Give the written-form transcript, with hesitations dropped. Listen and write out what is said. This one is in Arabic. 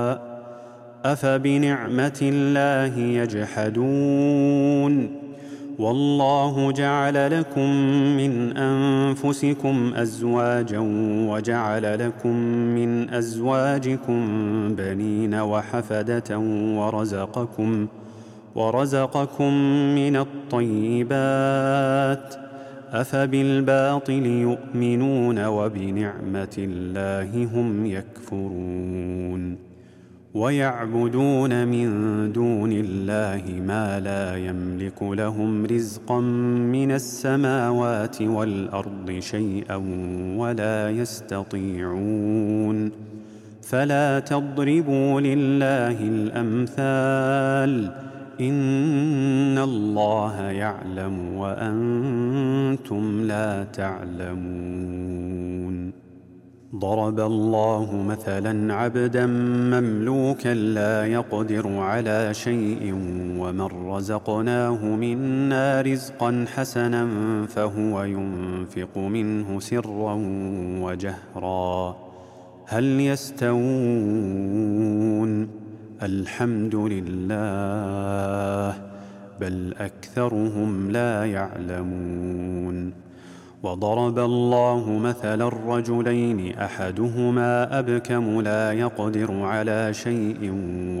أفبنعمة الله يجحدون والله جعل لكم من أنفسكم أزواجا وجعل لكم من أزواجكم بنين وحفدة ورزقكم من الطيبات أفبالباطل يؤمنون وبنعمة الله هم يكفرون ويعبدون من دون الله ما لا يملك لهم رزقا من السماوات والأرض شيئا ولا يستطيعون فلا تضربوا لله الأمثال إن الله يعلم وأنتم لا تعلمون ضرب الله مثلا عبدا مملوكا لا يقدر على شيء ومن رزقناه منا رزقا حسنا فهو ينفق منه سرا وجهرا هل يستوون الحمد لله بل أكثرهم لا يعلمون وضرب الله مثلا الرجلين أحدهما أبكم لا يقدر على شيء